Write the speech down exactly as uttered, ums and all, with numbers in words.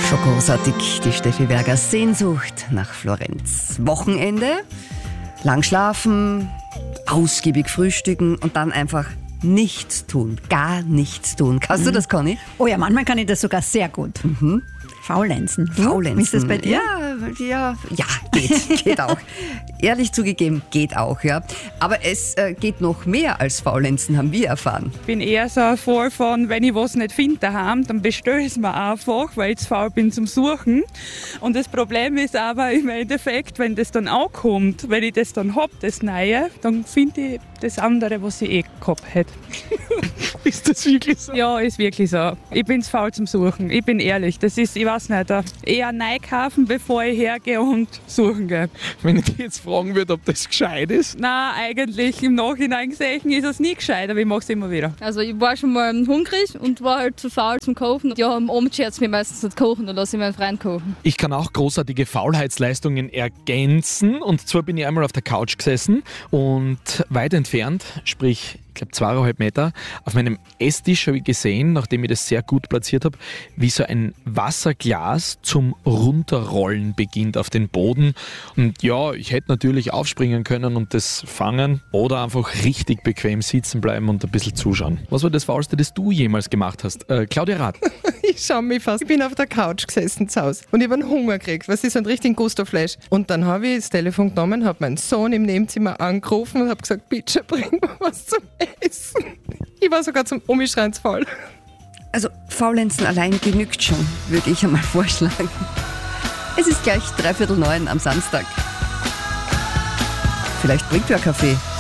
Schon großartig, die Steffi Berger, Sehnsucht nach Florenz. Wochenende, lang schlafen, ausgiebig frühstücken und dann einfach nichts tun, gar nichts tun. Kannst mhm. du das, Conny? Oh ja, manchmal kann ich das sogar sehr gut. Mhm. Faulenzen. Faulenzen. Wie ist das bei dir? Ja, ja, ja, geht, geht auch. Ehrlich zugegeben, geht auch, ja. Aber es äh, geht noch mehr als Faulenzen, haben wir erfahren. Ich bin eher so ein Fall von, wenn ich was nicht finde daheim, dann bestelle ich es mir einfach, weil ich zu faul bin zum Suchen. Und das Problem ist aber im Endeffekt, wenn das dann ankommt, wenn ich das dann hab, das Neue, dann finde ich das andere, was ich eh gehabt hätte. Ist das wirklich so? Ja, ist wirklich so. Ich bin zu faul zum Suchen. Ich bin ehrlich. Das ist, ich weiß nicht, eher neu kaufen, bevor ich hergehe und suchen gehe. Wenn ich dich jetzt fragen würde, ob das gescheit ist? Nein, eigentlich im Nachhinein gesehen ist es nie gescheit, aber ich mache es immer wieder. Also ich war schon mal hungrig und war halt zu faul zum Kochen. Ja, am Abend scherzt mir meistens nicht kochen, dann lasse ich meinen Freund kochen. Ich kann auch großartige Faulheitsleistungen ergänzen. Und zwar bin ich einmal auf der Couch gesessen und weit entfernt, sprich ich glaube zweieinhalb Meter, auf meinem Esstisch habe ich gesehen, nachdem ich das sehr gut platziert habe, wie so ein Wasserglas zum Runterrollen beginnt auf den Boden. Und ja, ich hätte natürlich aufspringen können und das fangen oder einfach richtig bequem sitzen bleiben und ein bisschen zuschauen. Was war das Faulste, das du jemals gemacht hast? Äh, Claudia Rath. Ich schau mich fast. Ich bin auf der Couch gesessen zu Hause und ich habe einen Hunger gekriegt, was ist so ein richtigen Gusto-Flash. Und dann habe ich das Telefon genommen, habe meinen Sohn im Nebenzimmer angerufen und habe gesagt, bitte bring mir was zum Essen. Ich war sogar zum Umschreien zu faul. Also Faulenzen allein genügt schon, würde ich einmal vorschlagen. Es ist gleich dreiviertel neun am Samstag. Vielleicht bringt ja Kaffee.